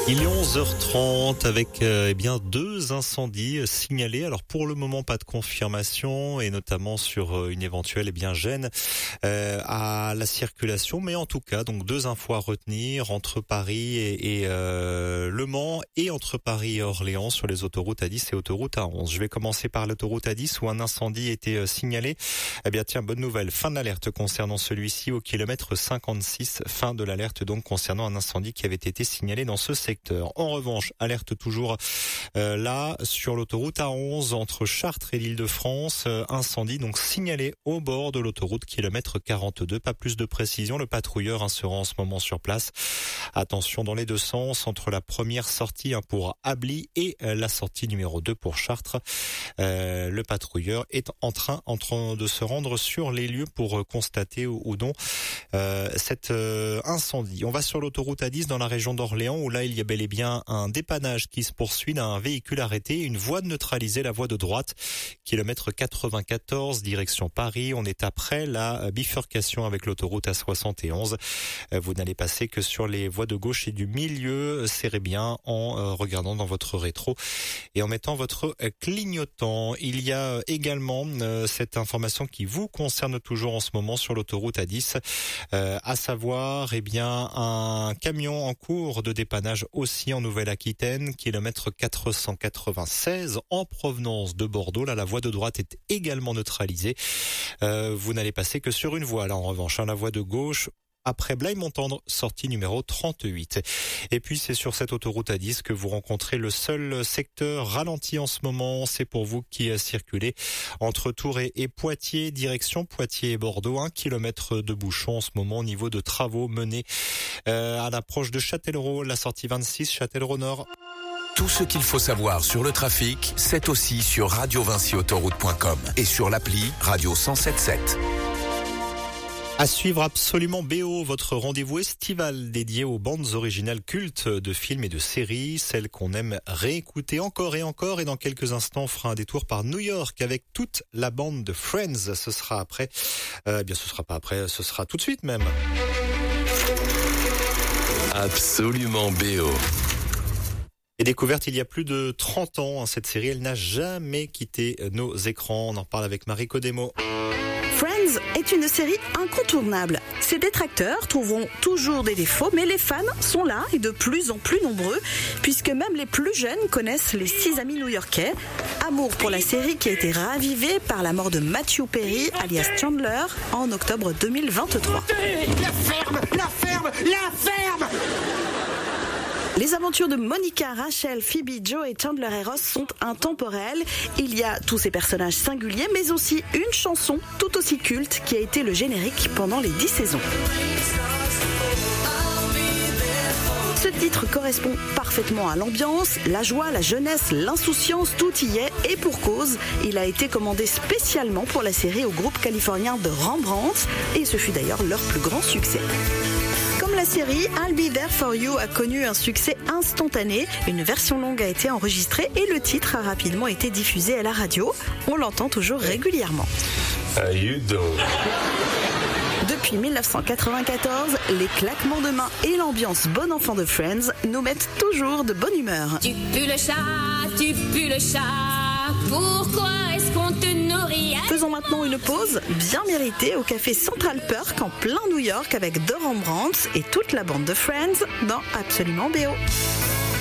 Il est 11h30 avec deux incendies signalés. Alors pour le moment pas de confirmation et notamment sur une éventuelle gêne à la circulation, mais en tout cas donc deux infos à retenir entre Paris et Le Mans et entre Paris et Orléans sur les autoroutes A10 et autoroute A11. Je vais commencer par l'autoroute A10 où un incendie était signalé. Bonne nouvelle, fin de l'alerte concernant celui-ci au kilomètre 56, fin de l'alerte donc concernant un incendie qui avait été signalé dans ce secteur. En revanche, alerte toujours là sur l'autoroute A11 entre Chartres et l'Île-de-France, incendie donc signalé au bord de l'autoroute kilomètre 42. Pas plus de précision, le patrouilleur sera en ce moment sur place. Attention dans les deux sens entre la première sortie pour Ably et la sortie numéro 2 pour Chartres. Le patrouilleur est en train de se rendre sur les lieux pour constater ou non cet incendie. On va sur l'autoroute A10 dans la région d'Orléans où là il y a bel et bien un dépannage qui se poursuit d'un véhicule arrêté, une voie de neutralisée, la voie de droite, kilomètre 94, direction Paris. On est après la bifurcation avec l'autoroute A71. Vous n'allez passer que sur les voies de gauche et du milieu. Serrez bien en regardant dans votre rétro et en mettant votre clignotant. Il y a également cette information qui vous concerne toujours en ce moment sur l'autoroute A10, à savoir un camion en cours de dépannage aussi en Nouvelle-Aquitaine, kilomètre 496 en provenance de Bordeaux. Là, la voie de droite est également neutralisée. Vous n'allez passer que sur une voie. Là, en revanche, la voie de gauche après Blaye-Montendre, sortie numéro 38. Et puis c'est sur cette autoroute A10 que vous rencontrez le seul secteur ralenti en ce moment. C'est pour vous qui circulez entre Tours et Poitiers, direction Poitiers et Bordeaux. 1 kilomètre de bouchon en ce moment au niveau de travaux menés à l'approche de Châtellerault, la sortie 26, Châtellerault Nord. Tout ce qu'il faut savoir sur le trafic, c'est aussi sur radiovincyautoroute.com et sur l'appli Radio 107.7. À suivre absolument BO, votre rendez-vous estival dédié aux bandes originales cultes de films et de séries, celles qu'on aime réécouter encore et encore. Et dans quelques instants, on fera un détour par New York avec toute la bande de Friends. Ce sera après. Ce sera pas après, ce sera tout de suite même. Absolument BO. Et découverte il y a plus de 30 ans, cette série, elle n'a jamais quitté nos écrans. On en parle avec Marie Codemo. Friends est une série incontournable. Ses détracteurs trouveront toujours des défauts, mais les fans sont là et de plus en plus nombreux, puisque même les plus jeunes connaissent les 6 amis new-yorkais. Amour pour la série qui a été ravivée par la mort de Matthew Perry, alias Chandler, en octobre 2023. La ferme! La ferme! La ferme! Les aventures de Monica, Rachel, Phoebe, Joe et Chandler et Ross sont intemporelles. Il y a tous ces personnages singuliers, mais aussi une chanson tout aussi culte qui a été le générique pendant les 10 saisons. Ce titre correspond parfaitement à l'ambiance, la joie, la jeunesse, l'insouciance, tout y est et pour cause. Il a été commandé spécialement pour la série au groupe californien de Rembrandt et ce fut d'ailleurs leur plus grand succès. Comme la série, I'll Be There For You a connu un succès instantané. Une version longue a été enregistrée et le titre a rapidement été diffusé à la radio. On l'entend toujours régulièrement. Depuis 1994, les claquements de mains et l'ambiance bon enfant de Friends nous mettent toujours de bonne humeur. Tu pues le chat, pourquoi est-ce qu'on te nourrit? Faisons maintenant une pause bien méritée au café Central Perk en plein New York avec The Rembrandts et toute la bande de Friends dans Absolument BO.